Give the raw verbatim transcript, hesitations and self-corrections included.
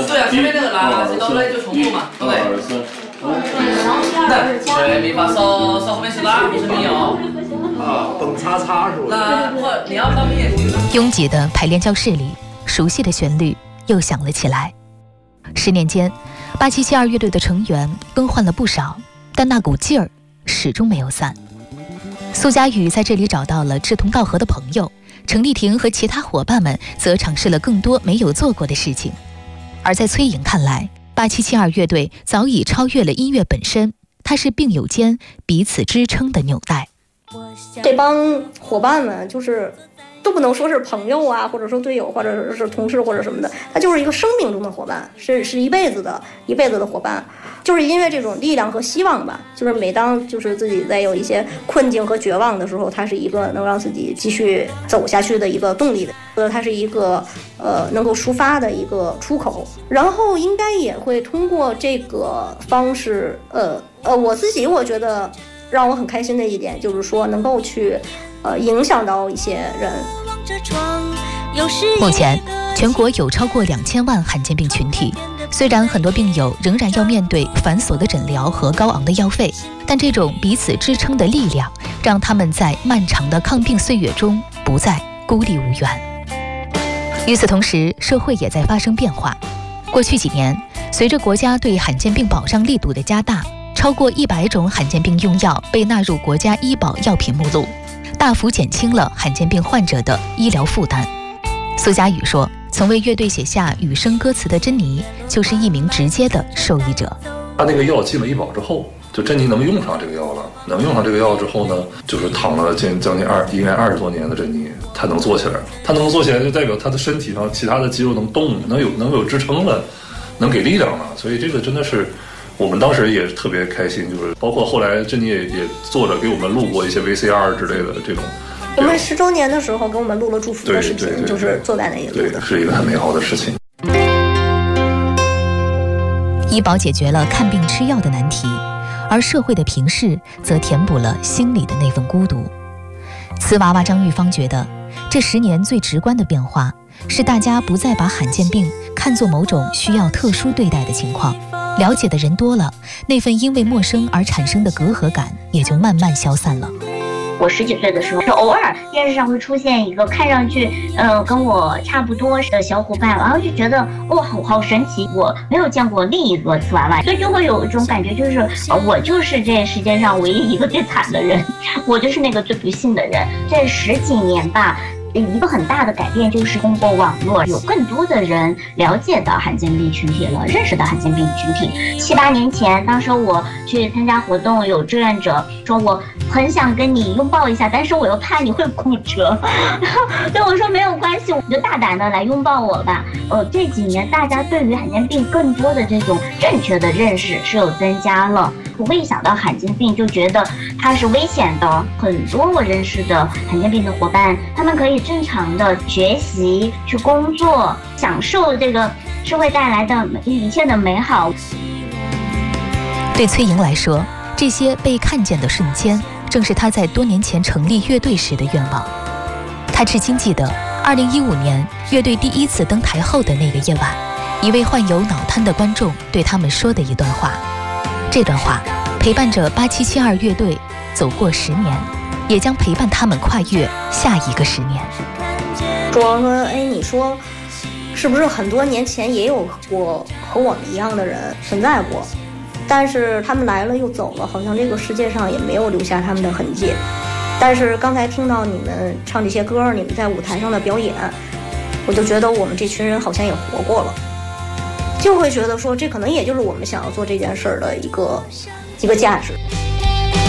对啊，前面那个啦，这都来就重复嘛，对不对？ 二三。 对，咪发嗦，嗦后面是拉，不是咪哦。 啊，蹦擦擦是吧？ 那或你要帮咪也行。 拥挤的排练教室里，熟悉的旋律又响了起来。十年间，八七七二乐队的成员更换了不少，但那股劲儿始终没有散。苏嘉宇在这里找到了志同道合的朋友，程丽婷和其他伙伴们则尝试了更多没有做过的事情。而在崔颖看来，八七七二乐队早已超越了音乐本身，它是病友间彼此支撑的纽带。 这帮伙伴们就是都不能说是朋友啊，或者说队友，或者是同事或者什么的，他就是一个生命中的伙伴，是是一辈子的一辈子的伙伴。就是因为这种力量和希望吧，就是每当就是自己在有一些困境和绝望的时候，它是一个能让自己继续走下去的一个动力的，呃，它是一个呃能够抒发的一个出口。然后应该也会通过这个方式，呃呃，我自己我觉得让我很开心的一点就是说能够去呃影响到一些人。 目前全国有超过两千万罕见病群体，虽然很多病友仍然要面对繁琐的诊疗和高昂的药费，但这种彼此支撑的力量，让他们在漫长的抗病岁月中不再孤立无援。与此同时，社会也在发生变化。过去几年，随着国家对罕见病保障力度的加大，超过一百种罕见病用药被纳入国家医保药品目录，大幅减轻了罕见病患者的医疗负担。苏嘉宇说，曾为乐队写下雨声歌词的珍妮就是一名直接的受益者。 他那个药进了医保之后，就珍妮能用上这个药了。能用上这个药之后呢，就是躺了近将近二应该二十多年的珍妮，她能坐起来了。她能坐起来，就代表她的身体上其他的肌肉能动，能有能有支撑了，能给力量了。所以这个真的是我们当时也特别开心，就是包括后来珍妮也也做着给我们录过一些 V C R 之类的这种。 我们十周年的时候给我们录了祝福的视频，就是坐在那里录的， 是一个很美好的事情。 医保解决了看病吃药的难题，而社会的平视则填补了心里的那份孤独。瓷娃娃张玉芳觉得，这十年最直观的变化是大家不再把罕见病看作某种需要特殊对待的情况，了解的人多了，那份因为陌生而产生的隔阂感也就慢慢消散了。 我十几岁的时候，就偶尔电视上会出现一个看上去，呃，跟我差不多的小伙伴，然后就觉得哇，好好神奇，我没有见过另一个瓷娃娃，所以就会有一种感觉，就是、呃、我就是这世界上唯一一个最惨的人，我就是那个最不幸的人。这十几年吧。一个很大的改变就是通过网络，有更多的人了解到罕见病群体了，认识到罕见病群体。七八年前，当时我去参加活动，有志愿者说我很想跟你拥抱一下，但是我又怕你会骨折，然后对我说没有关系，你就大胆的来拥抱我吧。呃，这几年大家对于罕见病更多的这种正确的认识是有增加了。我一想到罕见病就觉得它是危险的，很多我认识的罕见病的伙伴，他们可以正常的学习、去工作，享受这个社会带来的一切的美好。 对崔莹来说，这些被看见的瞬间，正是她在多年前成立乐队时的愿望。她至今记得，二零一五年乐队第一次登台后的那个夜晚，一位患有脑瘫的观众对他们说的一段话。这段话陪伴着八七七二乐队走过十年，也将陪伴他们跨越下一个十年。 说说，哎，你说是不是很多年前也有过和我们一样的人存在过？但是他们来了又走了，好像这个世界上也没有留下他们的痕迹。但是刚才听到你们唱这些歌，你们在舞台上的表演，我就觉得我们这群人好像也活过了。就会觉得说，这可能也就是我们想要做这件事儿的一个一个价值。